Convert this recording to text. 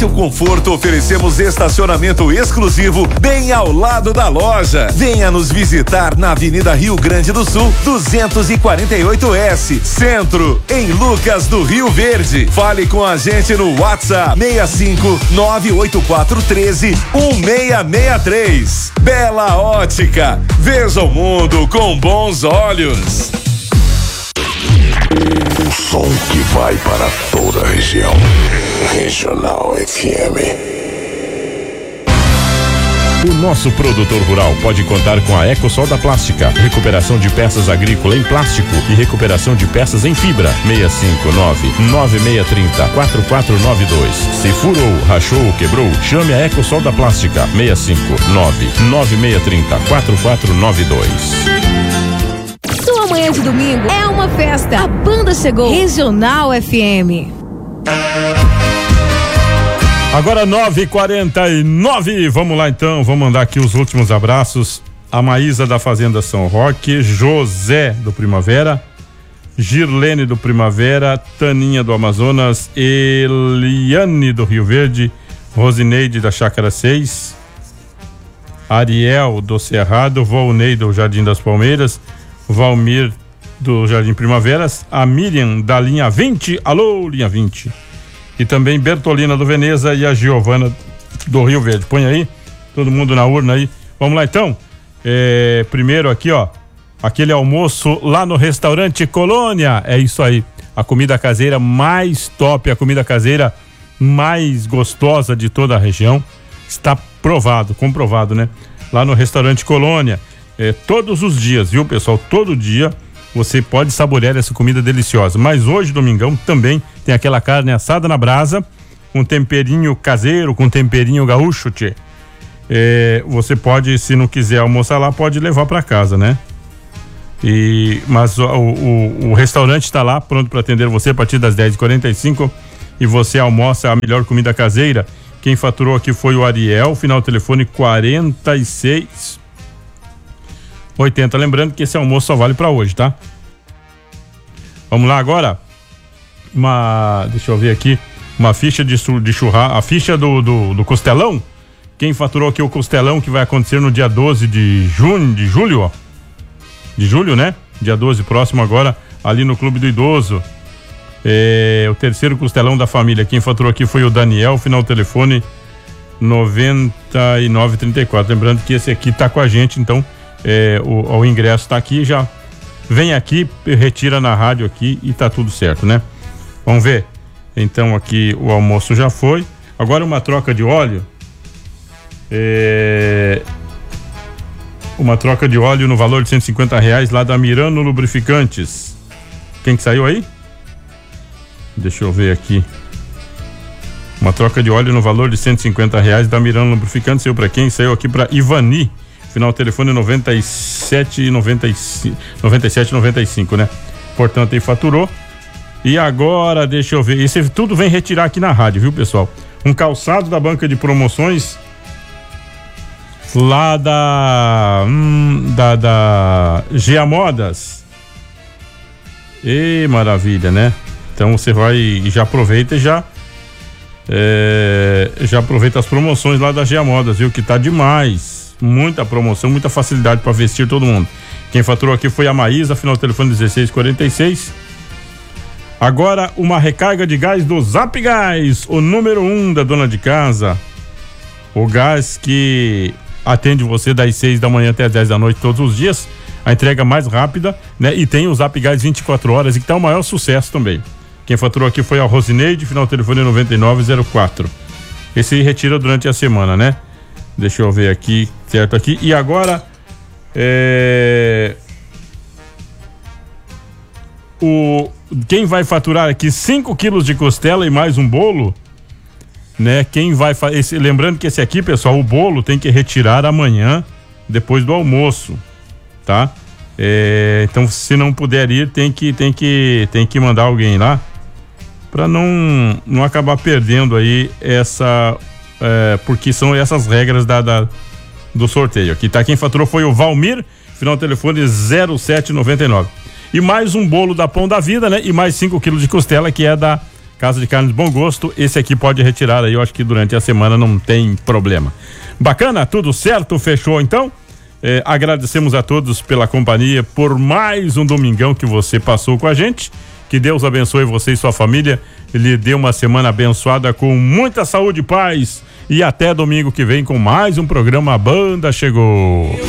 O Conforto oferecemos estacionamento exclusivo bem ao lado da loja. Venha nos visitar na Avenida Rio Grande do Sul, 248S, Centro, em Lucas do Rio Verde. Fale com a gente no WhatsApp 65-98413-1663. Bela Ótica, veja o mundo com bons olhos. O som que vai para toda a região. Regional FM. O nosso produtor rural pode contar com a Ecosol da Plástica, recuperação de peças agrícolas em plástico e recuperação de peças em fibra. 659-9630-4492. Se furou, rachou ou quebrou, chame a Ecosol da Plástica. 659-9630-4492. Sua manhã de domingo é uma festa. A banda chegou. Regional FM. Agora 9h49, vamos lá então, vamos mandar aqui os últimos abraços. A Maísa da Fazenda São Roque, José do Primavera, Girlene do Primavera, Taninha do Amazonas, Eliane do Rio Verde, Rosineide da Chácara 6, Ariel do Cerrado, Volney do Jardim das Palmeiras, Valmir do Jardim Primaveras, a Miriam da linha 20, alô linha 20. E também Bertolina do Veneza e a Giovana do Rio Verde. Põe aí, todo mundo na urna aí. Vamos lá então. Primeiro aqui, ó, aquele almoço lá no restaurante Colônia. É isso aí. A comida caseira mais top, a comida caseira mais gostosa de toda a região. Está provado, comprovado, né? Lá no restaurante Colônia. Todos os dias, viu, pessoal? Todo dia você pode saborear essa comida deliciosa. Mas hoje, domingão, também tem aquela carne assada na brasa, com temperinho caseiro, com temperinho gaúcho, tchê. Você pode, se não quiser almoçar lá, pode levar para casa, né? Mas o restaurante está lá, pronto para atender você a partir das 10h45 e você almoça a melhor comida caseira. Quem faturou aqui foi o Ariel, final telefone 4680. Lembrando que esse almoço só vale para hoje, tá? Vamos lá agora. Deixa eu ver aqui. Uma ficha de churrasco. A ficha do costelão. Quem faturou aqui o costelão que vai acontecer no dia 12 de julho, ó. De julho, né? Dia 12 próximo agora, ali no Clube do Idoso. O terceiro costelão da família. Quem faturou aqui foi o Daniel, final telefone 9934. Lembrando que esse aqui tá com a gente, então o ingresso tá aqui, já vem aqui, retira na rádio aqui e tá tudo certo, né? Vamos ver. Então aqui o almoço já foi. Agora uma troca de óleo. Uma troca de óleo no valor de R$150 lá da Mirano Lubrificantes. Quem que saiu aí? Deixa eu ver aqui. Uma troca de óleo no valor de R$150 da Mirano Lubrificantes. Saiu para quem? Saiu aqui para Ivani. Final telefone 9795, né? Portanto, aí faturou. E agora, deixa eu ver. Isso tudo vem retirar aqui na rádio, viu, pessoal? Um calçado da banca de promoções lá da GA Modas. E maravilha, né? Então você vai e já aproveita e já aproveita as promoções lá da GA Modas, viu? Que tá demais. Muita promoção, muita facilidade para vestir todo mundo. Quem faturou aqui foi a Maísa, final do telefone 1646. Agora uma recarga de gás do Zap Gás, o número 1 da dona de casa. O gás que atende você das 6 da manhã até as 10 da noite todos os dias. A entrega mais rápida, né? E tem o Zap Gás 24 horas e que tá o maior sucesso também. Quem faturou aqui foi a Rosineide, final do telefone 9904. Esse retira durante a semana, né? Deixa eu ver aqui, certo aqui. E agora, quem vai faturar aqui 5 quilos de costela e mais um bolo, né? Quem vai lembrando que esse aqui, pessoal, o bolo tem que retirar amanhã, depois do almoço, tá? Então, se não puder ir, tem que mandar alguém lá para não acabar perdendo aí porque são essas regras do sorteio. Aqui tá, quem faturou foi o Valmir, final do telefone 0799. E mais um bolo da Pão da Vida, né? E mais 5 quilos de costela, que é da Casa de Carnes Bom Gosto, esse aqui pode retirar aí, eu acho que durante a semana não tem problema. Bacana, tudo certo, fechou então? Agradecemos a todos pela companhia, por mais um domingão que você passou com a gente. Que Deus abençoe você e sua família, lhe dê uma semana abençoada com muita saúde e paz. E até domingo que vem com mais um programa A Banda Chegou.